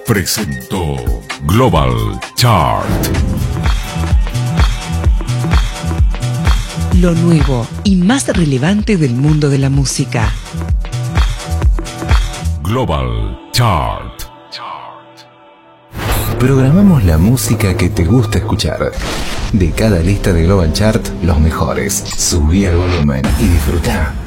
presentó Global Chart. Lo nuevo y más relevante del mundo de la música. Global Chart. Programamos la música que te gusta escuchar. De cada lista de Global Chart, los mejores. Subí el volumen y disfruta.